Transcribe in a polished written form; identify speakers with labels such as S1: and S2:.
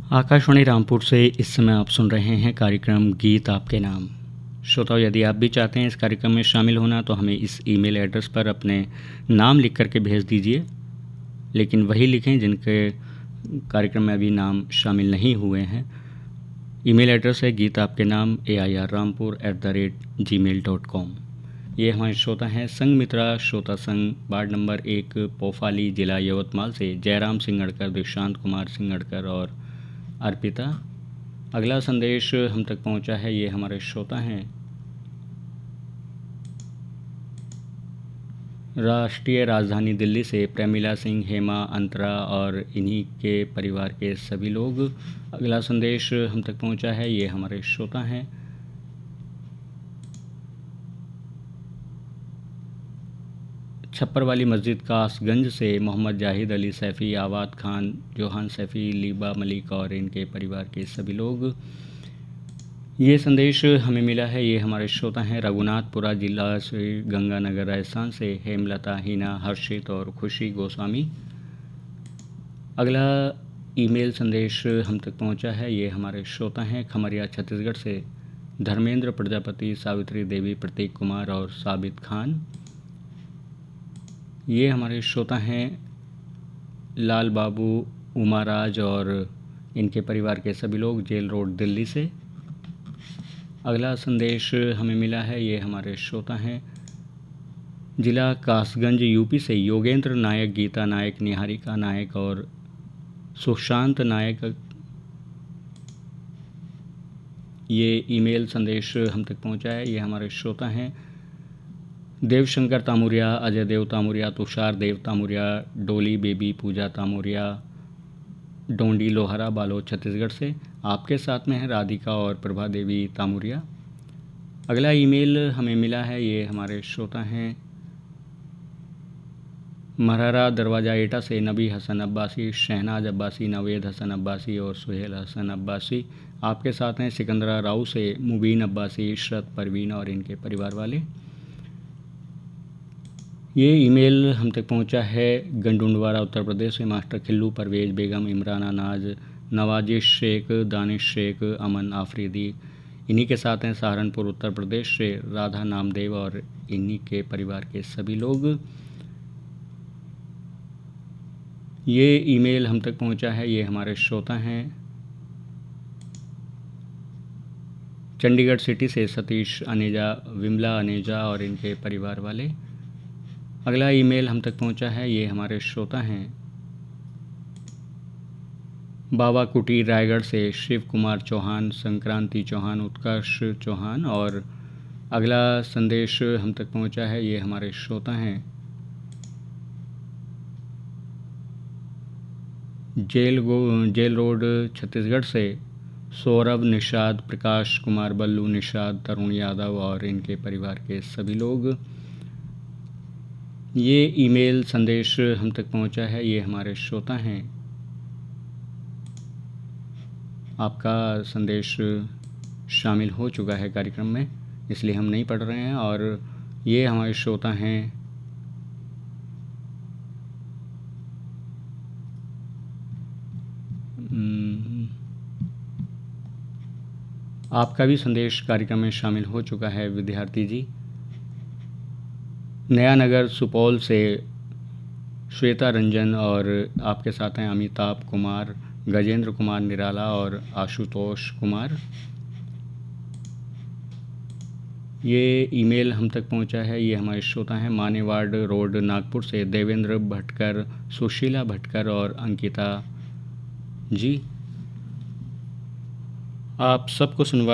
S1: आकाशवाणी रामपुर से इस समय आप सुन रहे हैं कार्यक्रम गीत आपके नाम। श्रोताओं, यदि आप भी चाहते हैं इस कार्यक्रम में शामिल होना तो हमें इस ईमेल एड्रेस पर अपने नाम लिख करके भेज दीजिए, लेकिन वही लिखें जिनके कार्यक्रम में अभी नाम शामिल नहीं हुए हैं। ईमेल एड्रेस है गीत आपके नाम airrampur@gmail.com। ये हमारे श्रोता हैं संघमित्रा श्रोता संघ वार्ड नंबर 1 पोफाली जिला यवतमाल से जयराम सिंगड़कर, दीक्षांत कुमार सिंगड़कर और अर्पिता। अगला संदेश हम तक पहुंचा है, ये हमारे श्रोता हैं राष्ट्रीय राजधानी दिल्ली से प्रेमिला सिंह, हेमा, अंतरा और इन्हीं के परिवार के सभी लोग। अगला संदेश हम तक पहुंचा है, ये हमारे श्रोता हैं छप्पर वाली मस्जिद कासगंज से मोहम्मद जाहिद अली सैफ़ी, आवाद खान, जोहान सैफ़ी, लीबा मलिक और इनके परिवार के सभी लोग। ये संदेश हमें मिला है, ये हमारे श्रोता हैं रघुनाथपुरा जिला से गंगानगर राजस्थान से हेमलता, हिना, हर्षित और खुशी गोस्वामी। अगला ईमेल संदेश हम तक पहुंचा है, ये हमारे श्रोता हैं खमरिया छत्तीसगढ़ से धर्मेंद्र प्रजापति, सावित्री देवी, प्रतीक कुमार और साबित खान। ये हमारे श्रोता हैं लाल बाबू, उमाराज और इनके परिवार के सभी लोग, जेल रोड दिल्ली से। अगला संदेश हमें मिला है, ये हमारे श्रोता हैं जिला कासगंज यूपी से योगेंद्र नायक, गीता नायक, निहारिका नायक और सुशांत नायक। ये ईमेल संदेश हम तक पहुंचा है, ये हमारे श्रोता हैं देवशंकर तामुरिया, अजय देव तामुरिया, तुषार देव तामुरिया, डोली बेबी, पूजा तामुरिया, डोंडी लोहरा, बालोद छत्तीसगढ़ से। आपके साथ में है राधिका और प्रभा देवी तामुरिया। अगला ईमेल हमें मिला है, ये हमारे श्रोता हैं मरहरा दरवाज़ा एटा से नबी हसन अब्बासी, शहनाज अब्बासी, नवेद हसन अब्बासी और सुहेल हसन अब्बासी। आपके साथ हैं सिकंदरा राव से मुबीन अब्बासी, इशरत, परवीन और इनके परिवार वाले। ये ईमेल हम तक पहुंचा है गंडुंडवारा उत्तर प्रदेश से मास्टर खिल्लू, परवेज बेगम, इमराना नाज, नवाजिश शेख, दानिश शेख, अमन आफरीदी। इन्हीं के साथ हैं सहारनपुर उत्तर प्रदेश से राधा नामदेव और इन्हीं के परिवार के सभी लोग। ये ईमेल हम तक पहुंचा है, ये हमारे श्रोता हैं चंडीगढ़ सिटी से सतीश अनेजा, विमला अनेजा और इनके परिवार वाले। अगला ईमेल हम तक पहुंचा है, ये हमारे श्रोता हैं बाबा कुटीर रायगढ़ से शिव कुमार चौहान, संक्रांति चौहान, उत्कर्ष चौहान। और अगला संदेश हम तक पहुंचा है, ये हमारे श्रोता हैं जेल रोड छत्तीसगढ़ से सौरभ, निषाद, प्रकाश कुमार, बल्लू, निषाद, तरुण यादव और इनके परिवार के सभी लोग। ये ईमेल संदेश हम तक पहुंचा है, ये हमारे श्रोता हैं आपका संदेश शामिल हो चुका है कार्यक्रम में, इसलिए हम नहीं पढ़ रहे हैं। और ये हमारे श्रोता हैं आपका भी संदेश कार्यक्रम में शामिल हो चुका है विद्यार्थी जी। नया नगर सुपौल से श्वेता रंजन और आपके साथ हैं अमिताभ कुमार, गजेंद्र कुमार निराला और आशुतोष कुमार। ये ईमेल हम तक पहुंचा है, ये हमारे श्रोता हैं मानेवाड़ रोड नागपुर से देवेंद्र भटकर, सुशीला भटकर और अंकिता जी। आप सबको सुनवा